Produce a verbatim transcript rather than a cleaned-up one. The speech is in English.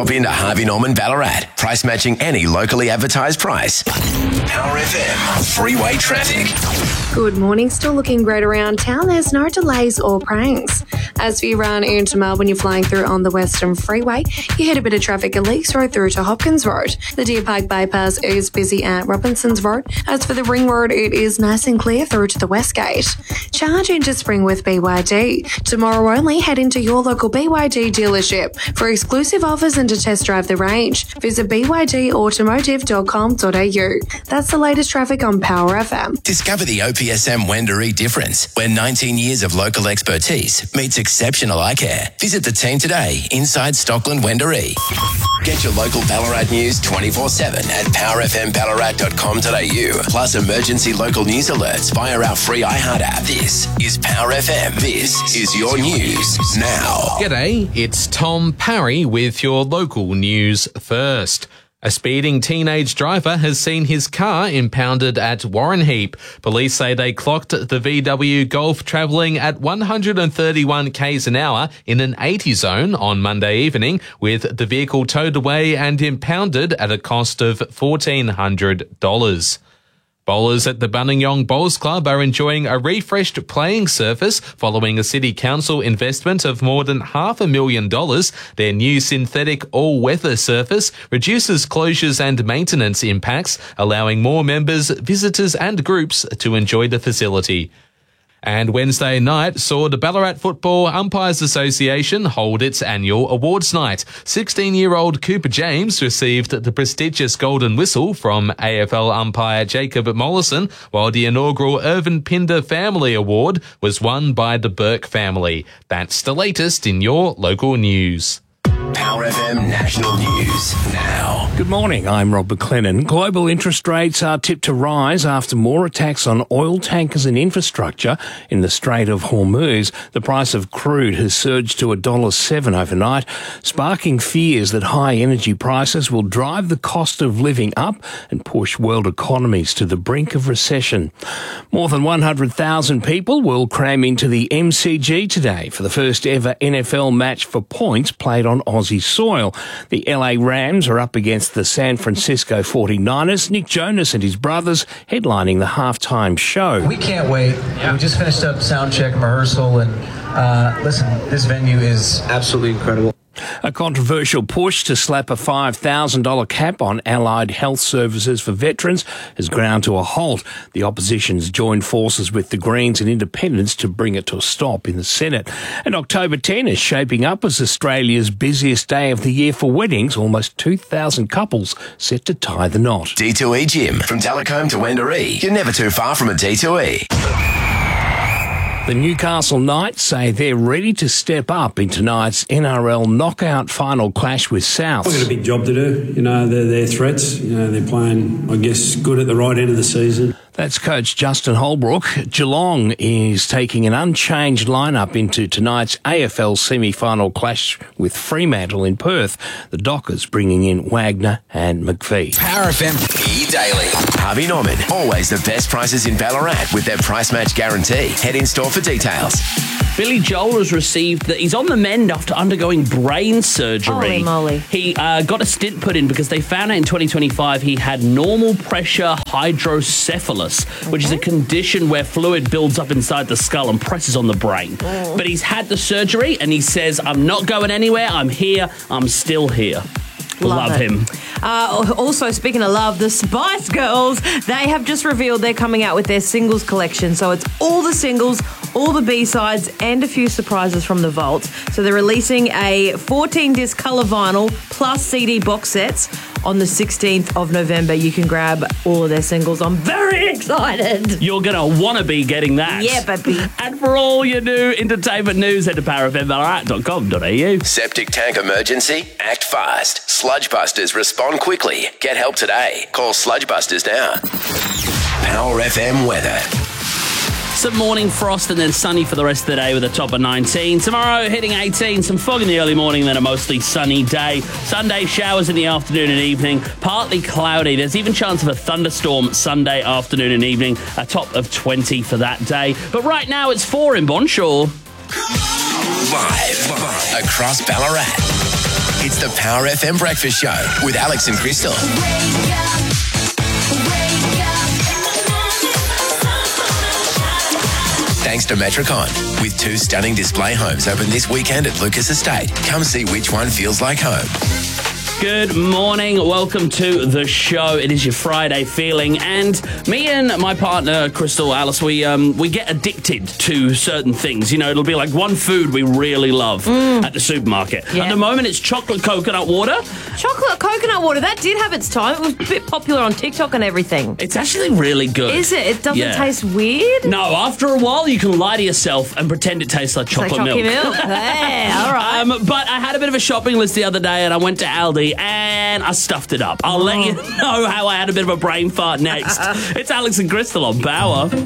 Drop into Harvey Norman Ballarat. Price matching any locally advertised price. Power F M freeway traffic. Good morning. Still looking great around town. There's no delays or pranks. As we run into Melbourne, you're flying through on the Western Freeway. You hit a bit of traffic at Leakes Road through to Hopkins Road. The Deer Park bypass is busy at Robinson's Road. As for the Ring Road, it is nice and clear through to the West Gate. Charge into spring with B Y D. Tomorrow only, head into your local B Y D dealership for exclusive offers and to test drive the range. Visit b y d automotive dot com dot a u. That's the latest traffic on Power F M. Discover the O P S M Wendouree difference, where nineteen years of local expertise meets exceptional eye care. Visit the team today inside Stockland Wendouree. Get your local Ballarat news twenty-four seven at power f m ballarat dot com dot a u. Plus emergency local news alerts via our free iHeart app. This is Power F M. This is your news now. G'day, it's Tom Parry with your local news first. A speeding teenage driver has seen his car impounded at Warrenheip. Police say they clocked the V W Golf travelling at one hundred thirty-one k's an hour in an eighty zone on Monday evening, with the vehicle towed away and impounded at a cost of fourteen hundred dollars. Bowlers at the Buninyong Bowls Club are enjoying a refreshed playing surface following a City Council investment of more than half a million dollars. Their new synthetic all-weather surface reduces closures and maintenance impacts, allowing more members, visitors and groups to enjoy the facility. And Wednesday night saw the Ballarat Football Umpires Association hold its annual awards night. sixteen-year-old Cooper James received the prestigious Golden Whistle from A F L umpire Jacob Mollison, while the inaugural Irvin Pinder Family Award was won by the Burke family. That's the latest in your local news. Power F M National News now. Good morning, I'm Rob McLennan. Global interest rates are tipped to rise after more attacks on oil tankers and infrastructure in the Strait of Hormuz. The price of crude has surged to one dollar seven overnight, sparking fears that high energy prices will drive the cost of living up and push world economies to the brink of recession. More than one hundred thousand people will cram into the M C G today for the first ever N F L match for points played on Aussie soil. The L A Rams are up against the San Francisco forty-niners. Nick Jonas and his brothers headlining the halftime show. We can't wait. Yeah. We just finished up sound check and rehearsal, and uh, listen, this venue is absolutely incredible. A controversial push to slap a five thousand dollars cap on allied health services for veterans has ground to a halt. The opposition's joined forces with the Greens and Independents to bring it to a stop in the Senate. And October tenth is shaping up as Australia's busiest day of the year for weddings. Almost two thousand couples set to tie the knot. D two E Gym. From Telecombe to Wendouree. You're never too far from a D two E. The Newcastle Knights say they're ready to step up in tonight's N R L knockout final clash with South. We've got a big job to do. You know, they're, they're threats. You know, they're playing, I guess, good at the right end of the season. That's coach Justin Holbrook. Geelong is taking an unchanged lineup into tonight's A F L semi-final clash with Fremantle in Perth. The Dockers bringing in Wagner and McPhee. Power F M E-Daily. Harvey Norman. Always the best prices in Ballarat with their price match guarantee. Head in store for details. Billy Joel has received that he's on the mend after undergoing brain surgery. Holy moly. He uh, got a stint put in because they found out in twenty twenty-five he had normal pressure hydrocephalus, okay. which is a condition where fluid builds up inside the skull and presses on the brain. Oh. But he's had the surgery and he says, I'm not going anywhere. I'm here. I'm still here. Love, love him. Uh, also, speaking of love, the Spice Girls, they have just revealed they're coming out with their singles collection. So it's all the singles, all the B-sides, and a few surprises from the vault. So they're releasing a fourteen-disc colour vinyl plus C D box sets on the sixteenth of November. You can grab all of their singles. I'm very excited. You're going to want to be getting that. Yeah, baby. And for all your new entertainment news, head to power f m ballarat dot com dot a u. Septic tank emergency? Act fast. Sludge Busters respond quickly. Get help today. Call Sludge Busters now. Power F M weather. Some morning frost and then sunny for the rest of the day with a top of nineteen. Tomorrow hitting eighteen, some fog in the early morning, then a mostly sunny day. Sunday showers in the afternoon and evening, partly cloudy. There's even chance of a thunderstorm Sunday afternoon and evening, a top of twenty for that day. But right now it's four in Bonshore. Live, live across Ballarat. It's the Power F M Breakfast Show with Alex and Crystal. Thanks to Metricon. With two stunning display homes open this weekend at Lucas Estate. Come see which one feels like home. Good morning. Welcome to the show. It is your Friday feeling, and me and my partner Crystal Alice, we um we get addicted to certain things. You know, it'll be like one food we really love Mm. at the supermarket. Yeah. At the moment, it's chocolate coconut water. Chocolate coconut water, that did have its time. It was a bit popular on TikTok and everything. It's actually really good. Is it? It doesn't Yeah. taste weird? No, after a while, you can lie to yourself and pretend it tastes like It's like chocolate chocolate milk. milk. Hey, all right. Um, but I had a bit of a shopping list the other day, and I went to Aldi and I stuffed it up. I'll let you know how I had a bit of a brain fart next. It's Alex and Crystal on Power.